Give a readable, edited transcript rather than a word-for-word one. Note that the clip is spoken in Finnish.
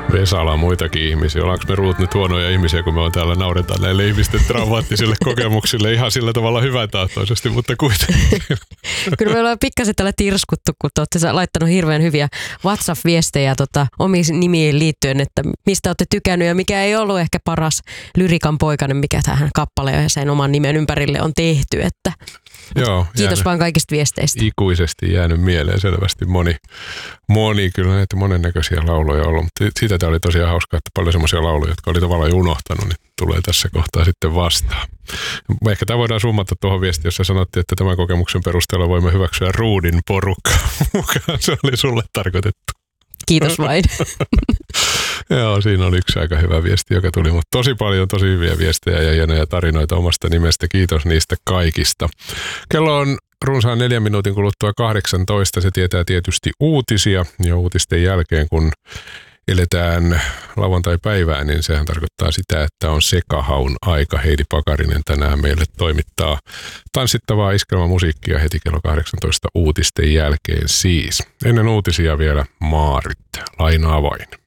Vesala on muitakin ihmisiä. Ollaanko me Ruut nyt huonoja ihmisiä, kun me on täällä nauretaan näille ihmisten traumaattisille kokemuksille ihan sillä tavalla hyväntahtoisesti, mutta kuitenkin. Kyllä me ollaan pikkasen tällä tirskuttu, kun te olette laittanut hirveän hyviä WhatsApp-viestejä omiin nimiin liittyen, että mistä olette tykännyt ja mikä ei ollut ehkä paras lyrikan poikainen, mikä tähän kappaleen ja sen oman nimen ympärille on tehty. Että joo, kiitos vaan kaikista viesteistä. Ikuisesti jäänyt mieleen selvästi moni kyllä näitä monennäköisiä lauloja ollut, mutta siitä tämä oli tosiaan hauskaa, että paljon semmoisia lauluja, jotka oli tavallaan jo unohtanut, niin tulee tässä kohtaa sitten vastaan. Ehkä tämä voidaan summata tuohon viestiin, jossa sanottiin, että tämän kokemuksen perusteella voimme hyväksyä Ruudin porukkaa mukaan. Se oli sulle tarkoitettu. Kiitos vain. Joo, siinä oli yksi aika hyvä viesti, joka tuli, mutta tosi paljon tosi hyviä viestejä ja hienoja tarinoita omasta nimestä. Kiitos niistä kaikista. Kello on runsaan 4 minuutin kuluttua 18. Se tietää tietysti uutisia ja uutisten jälkeen, kun eletään lauantai-päivää, niin sehän tarkoittaa sitä, että on sekahaun aika. Heidi Pakarinen tänään meille toimittaa tanssittavaa iskelmämusiikkia heti kello 18 uutisten jälkeen siis. Ennen uutisia vielä Maarit. Lainaa vain.